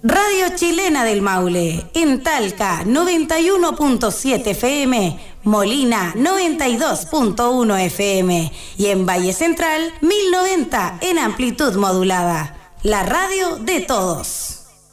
Radio Chilena del Maule, en Talca 91.7 FM, Molina 92.1 FM y en Valle Central 1090 en amplitud modulada. La radio de todos.